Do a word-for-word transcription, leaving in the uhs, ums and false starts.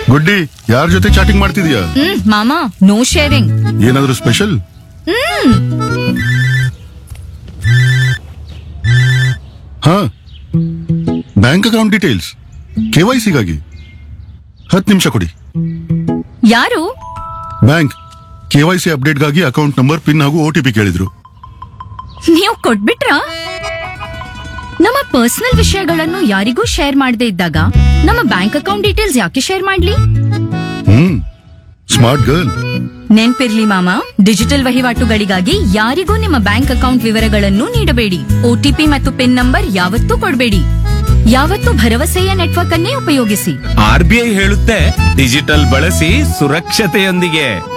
ಗುಡ್ಡಿ, ಯಾರ ಜೊತೆ ಚಾಟಿಂಗ್ ಮಾಡ್ತಿದ್ಯಾ? ಹ್ಮ್ ಮಾಮ, ನೋ ಶೇರಿಂಗ್. ಏನಾದ್ರೂ ಸ್ಪೆಷಲ್? ಹಾ, ಬ್ಯಾಂಕ್ ಅಕೌಂಟ್ ಡೀಟೇಲ್ಸ್ ಕೆವೈಸಿಗಾಗಿ ಹತ್ತು ನಿಮಿಷ ಕೊಡಿ. ಯಾರು? Bank KYC ಅಪ್ಡೇಟ್ಗಾಗಿ account number, pin ಹಾಗೂ ಒಟಿಪಿ ಕೇಳಿದ್ರು. ನೀವು ಕೊಟ್ಬಿಟ್ರಾ? ನಮ್ಮ ಪರ್ಸನಲ್ ವಿಷಯಗಳನ್ನು ಯಾರಿಗೂ ಶೇರ್ ಮಾಡದೇ ಇದ್ದಾಗ ನಮ್ಮ ಬ್ಯಾಂಕ್ ಅಕೌಂಟ್ ಡೀಟೇಲ್ಸ್ ಯಾಕೆ ಶೇರ್ ಮಾಡ್ಲಿ? ಹ್ಮ್ ಸ್ಮಾರ್ಟ್ ಗರ್ಲ್. ನೆನ್ಪಿರ್ಲಿ ಮಾಮ, ಡಿಜಿಟಲ್ ವಹಿವಾಟುಗಳಿಗಾಗಿ ಯಾರಿಗೂ ನಿಮ್ಮ ಬ್ಯಾಂಕ್ ಅಕೌಂಟ್ ವಿವರಗಳನ್ನು ನೀಡಬೇಡಿ. ಒಟಿಪಿ ಮತ್ತು ಪಿನ್ ನಂಬರ್ ಯಾವತ್ತೂ ಕೊಡಬೇಡಿ. ಯಾವತ್ತೂ ಭರವಸೆಯ ನೆಟ್ವರ್ಕ್ ಅನ್ನೇ ಉಪಯೋಗಿಸಿ. ಆರ್ ಬಿ ಐ ಹೇಳುತ್ತೆ, ಡಿಜಿಟಲ್ ಬಳಸಿ ಸುರಕ್ಷತೆಯೊಂದಿಗೆ.